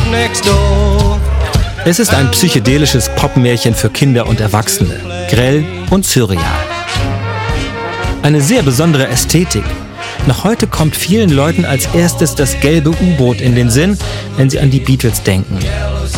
Es ist ein psychedelisches Popmärchen für Kinder und Erwachsene, grell und surreal. Eine sehr besondere Ästhetik. Noch heute kommt vielen Leuten als erstes das gelbe U-Boot in den Sinn, wenn sie an die Beatles denken.